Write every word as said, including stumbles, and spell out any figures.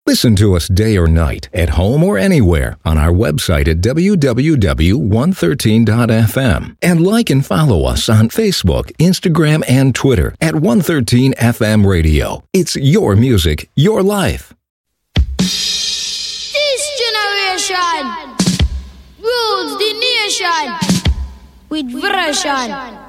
Listen to us day or night, at home or anywhere, on our website at w w w dot one thirteen dot f m. And like and follow us on Facebook, Instagram, and Twitter at one thirteen F M Radio. It's your music, your life. This generation rules the nation with version.